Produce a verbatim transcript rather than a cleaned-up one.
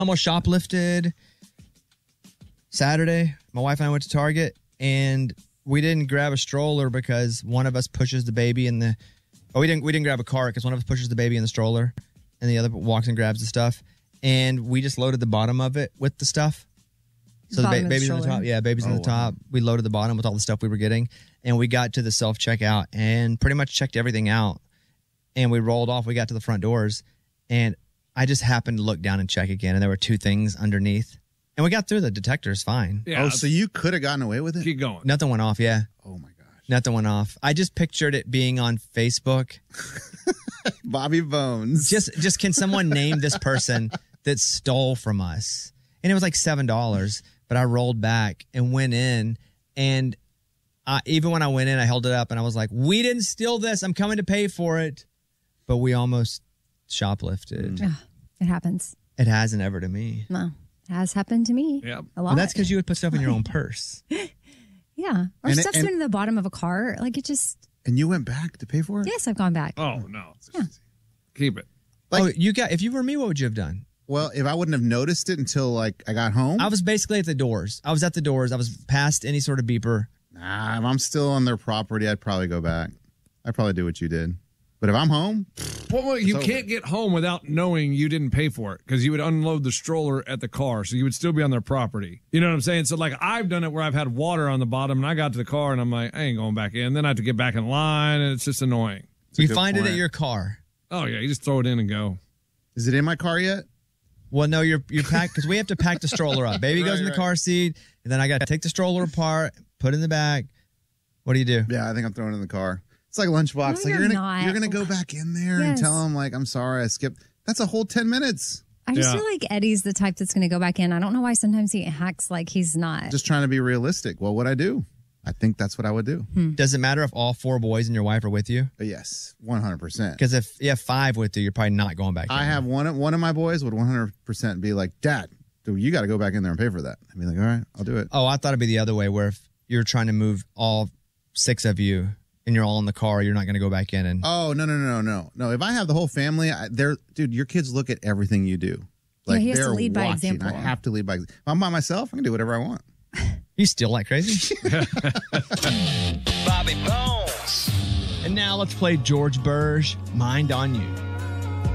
almost shoplifted Saturday. My wife and I went to Target, and we didn't grab a stroller because one of us pushes the baby in the. Oh, we didn't. We didn't grab a cart because one of us pushes the baby in the stroller, and the other walks and grabs the stuff. And we just loaded the bottom of it with the stuff. So the, the ba- baby's on the top. Yeah, baby's on oh, the top. Wow. We loaded the bottom with all the stuff we were getting, and we got to the self checkout and pretty much checked everything out. And we rolled off. We got to the front doors, and I just happened to look down and check again, and there were two things underneath. And we got through the detectors fine. Yeah, oh, so you could have gotten away with it? Keep going. Nothing went off, yeah. Oh, my gosh. Nothing went off. I just pictured it being on Facebook. Bobby Bones. Just, just can someone name this person that stole from us? And it was like seven dollars, but I rolled back and went in. And I, even when I went in, I held it up and I was like, we didn't steal this. I'm coming to pay for it. But we almost shoplifted. Mm. It happens. It hasn't ever to me. No. Has happened to me yep. a lot. Well, that's because you would put stuff in your own purse. Yeah. Or and stuff's it, been in the bottom of a car. Like it just. And you went back to pay for it? Yes, I've gone back. Oh, no. Yeah. Keep it. Like, oh, you got, if you were me, what would you have done? Well, if I wouldn't have noticed it until like I got home. I was basically at the doors. I was at the doors. I was past any sort of beeper. Nah, if I'm still on their property, I'd probably go back. I'd probably do what you did. But if I'm home, well, well you can't get home without knowing you didn't pay for it because you would unload the stroller at the car, so you would still be on their property. You know what I'm saying? So, like, I've done it where I've had water on the bottom, and I got to the car, and I'm like, I ain't going back in. Then I have to get back in line, and it's just annoying. You find point. it at your car. Oh yeah, you just throw it in and go. Is it in my car yet? Well, no, you're you're packed because we have to pack the stroller up. Baby right, goes in the right. car seat, and then I got to take the stroller apart, put it in the bag. What do you do? Yeah, I think I'm throwing it in the car. It's like lunchbox. No, like you're, you're gonna not. you're gonna go back in there yes. and tell them like I'm sorry I skipped. That's a whole ten minutes. I just yeah. feel like Eddie's the type that's gonna go back in. I don't know why sometimes he acts like he's not. Just trying to be realistic. Well, what I do? I think that's what I would do. Hmm. Does it matter if all four boys and your wife are with you? Uh, yes, one hundred percent. Because if you have five with you, you're probably not going back. I have one. One of my boys would one hundred percent be like, Dad, dude, you got to go back in there and pay for that. I'd be like, all right, I'll do it. Oh, I thought it'd be the other way, where if you're trying to move all six of you and you're all in the car, you're not going to go back in and. Oh no no no no no no! If I have the whole family, I, they're dude. Your kids look at everything you do. Like yeah, he has they're to lead watching. by example. I have to lead by. If I'm by myself, I can do whatever I want. You steal like crazy. Bobby Bones. And now let's play George Burge, Mind on You.